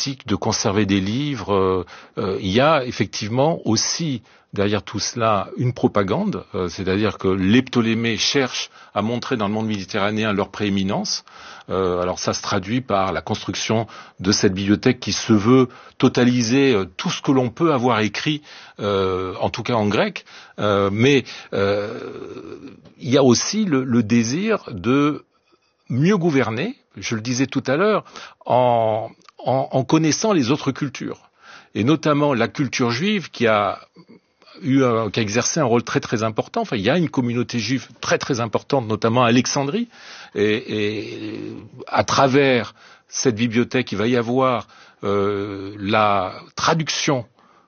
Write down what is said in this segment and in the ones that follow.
pratique de conserver des livres. Il y a effectivement aussi derrière tout cela une propagande, c'est-à-dire que les Ptolémées cherchent à montrer dans le monde méditerranéen leur prééminence. Alors ça se traduit par la construction de cette bibliothèque qui se veut totaliser tout ce que l'on peut avoir écrit, en tout cas en grec, mais il y a aussi le désir de mieux gouverner, je le disais tout à l'heure, en connaissant les autres cultures, et notamment la culture juive qui a exercé un rôle très très important. Enfin, il y a une communauté juive très très importante, notamment à Alexandrie, et à travers cette bibliothèque, il va y avoir la traduction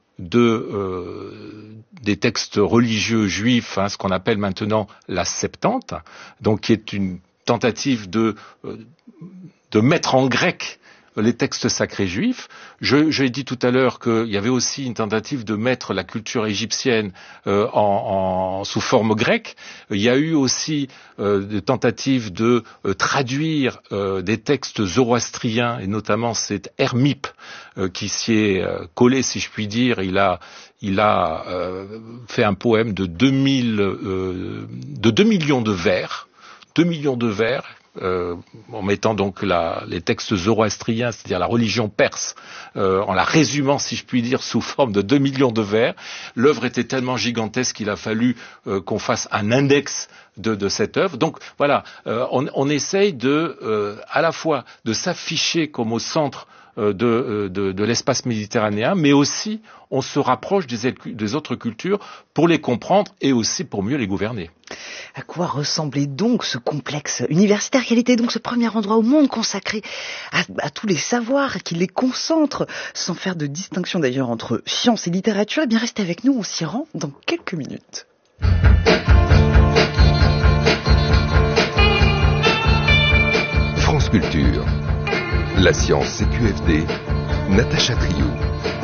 des textes religieux juifs, ce qu'on appelle maintenant la Septante, donc qui est une tentative de mettre en grec les textes sacrés juifs. J'ai dit tout à l'heure qu'il y avait aussi une tentative de mettre la culture égyptienne sous forme grecque. Il y a eu aussi des tentatives de traduire des textes zoroastriens, et notamment cet Hermippe qui s'y est collé, si je puis dire. Il a fait un poème de 2 millions de vers. 2 millions de vers, en mettant donc les textes zoroastriens, c'est-à-dire la religion perse, en la résumant, si je puis dire, sous forme de 2 millions de vers. L'œuvre était tellement gigantesque qu'il a fallu qu'on fasse un index de cette œuvre. Donc voilà, on essaye à la fois de s'afficher comme au centre de l'espace méditerranéen, mais aussi on se rapproche des autres cultures pour les comprendre et aussi pour mieux les gouverner. À quoi ressemblait donc ce complexe universitaire? Quel était donc ce premier endroit au monde consacré à tous les savoirs, qui les concentre, sans faire de distinction d'ailleurs entre science et littérature? Eh bien, restez avec nous, on s'y rend dans quelques minutes. France Culture. La science CQFD, Natacha Triou.